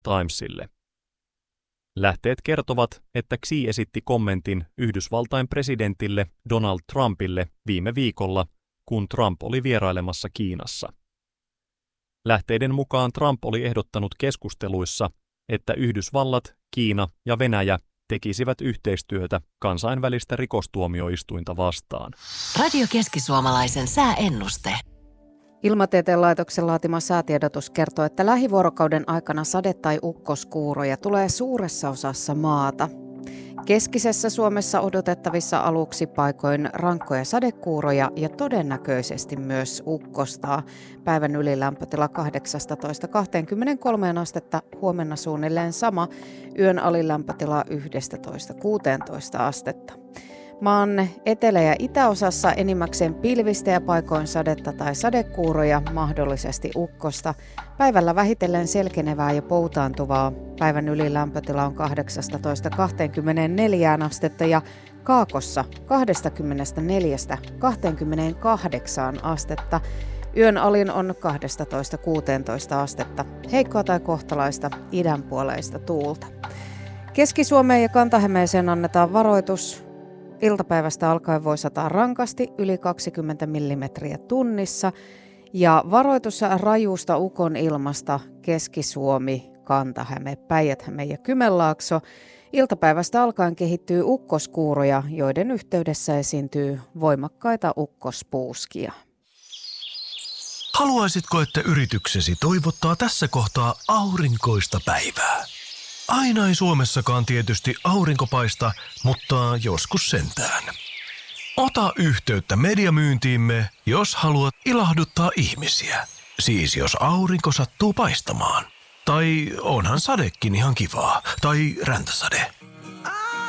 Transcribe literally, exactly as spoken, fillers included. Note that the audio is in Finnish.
Timesille. Lähteet kertovat, että Xi esitti kommentin Yhdysvaltain presidentille Donald Trumpille viime viikolla, kun Trump oli vierailemassa Kiinassa. Lähteiden mukaan Trump oli ehdottanut keskusteluissa, että Yhdysvallat, Kiina ja Venäjä tekisivät yhteistyötä kansainvälistä rikostuomioistuinta vastaan. Radio Keski-Suomalaisen sääennuste. Ilmatieteen laitoksen laatima säätiedotus kertoo, että lähivuorokauden aikana sade- tai ukkoskuuroja tulee suuressa osassa maata. Keskisessä Suomessa odotettavissa aluksi paikoin rankkoja sadekuuroja ja todennäköisesti myös ukkostaa. Päivän ylilämpötila kahdeksastatoista kaksikymmentäkolme astetta, huomenna suunnilleen sama, yön alilämpötila yksitoista kuusitoista astetta. Maan etelä- ja itäosassa enimmäkseen pilvistä ja paikoin sadetta tai sadekuuroja, mahdollisesti ukkosta. Päivällä vähitellen selkenevää ja poutaantuvaa. Päivän ylilämpötila on kahdeksastatoista kaksikymmentäneljä astetta ja Kaakossa kaksikymmentäneljä kaksikymmentäkahdeksan astetta. Yön alin on kaksitoista kuusitoista astetta. Heikkoa tai kohtalaista idänpuoleista tuulta. Keski-Suomeen ja Kanta-Hämeeseen annetaan varoitus. Iltapäivästä alkaen voi sataa rankasti yli kaksikymmentä millimetriä tunnissa ja varoitus rajuusta ukonilmasta Keski-Suomi, Kanta-Häme, Päijät-Häme ja Kymenlaakso. Iltapäivästä alkaen kehittyy ukkoskuuroja, joiden yhteydessä esiintyy voimakkaita ukkospuuskia. Haluaisitko, että yrityksesi toivottaa tässä kohtaa aurinkoista päivää? Aina ei Suomessakaan tietysti aurinko paista, mutta joskus sentään. Ota yhteyttä mediamyyntiimme, jos haluat ilahduttaa ihmisiä. Siis jos aurinko sattuu paistamaan. Tai onhan sadekin ihan kivaa. Tai räntäsade.